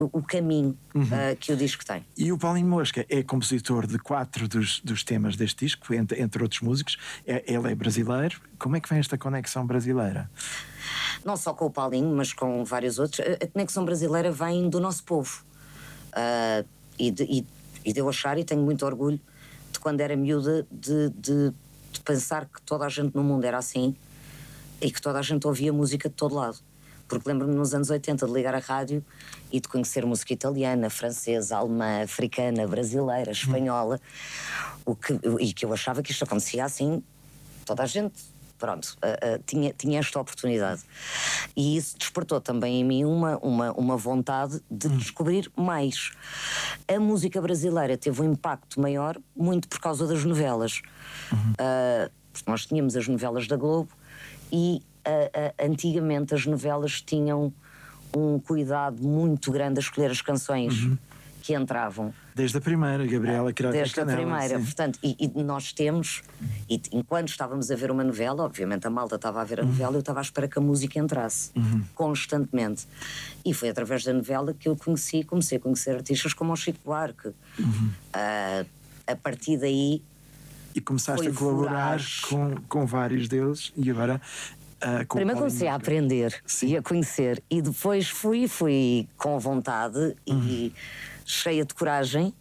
o caminho que o disco tem. E o Paulinho Mosca é compositor de 4 dos temas deste disco, entre outros músicos. Ele é brasileiro. Como é que vem esta conexão brasileira? Não só com o Paulinho, mas com vários outros. A conexão brasileira vem do nosso povo. E de eu achar, e tenho muito orgulho, de quando era miúda, de pensar que toda a gente no mundo era assim e que toda a gente ouvia música de todo lado. Porque lembro-me nos anos 80 de ligar a rádio e de conhecer música italiana, francesa, alemã, africana, brasileira, espanhola, e que eu achava que isto acontecia assim, toda a gente, pronto, tinha esta oportunidade. E isso despertou também em mim uma vontade de descobrir mais. A música brasileira teve um impacto maior muito por causa das novelas. Porque nós tínhamos as novelas da Globo e antigamente as novelas tinham um cuidado muito grande a escolher as canções que entravam. Desde a primeira, Gabriela Queiroz Desde a Canela, primeira, sim. portanto, e nós temos, e enquanto estávamos a ver uma novela, obviamente a malta estava a ver a novela, eu estava à espera que a música entrasse, constantemente. E foi através da novela que eu comecei a conhecer artistas como o Chico Buarque. A partir daí... E começaste a colaborar com vários deles, e agora... Primeiro comecei a aprender e a conhecer, e depois fui com vontade e cheia de coragem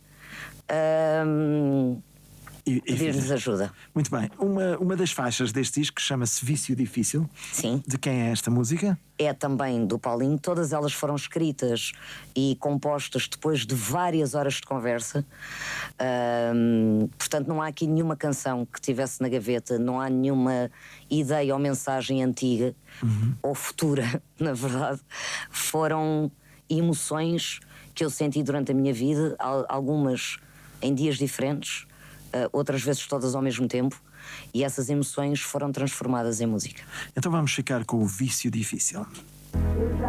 pedir-lhes ajuda. Muito bem. Uma das faixas deste disco chama-se Vício Difícil. Sim. De quem é esta música? É também do Paulinho. Todas elas foram escritas e compostas depois de várias horas de conversa. Portanto, não há aqui nenhuma canção que tivesse na gaveta, não há nenhuma ideia ou mensagem antiga ou futura, na verdade. Foram emoções que eu senti durante a minha vida, algumas em dias diferentes, outras vezes todas ao mesmo tempo, e essas emoções foram transformadas em música. Então vamos ficar com o Vício Difícil.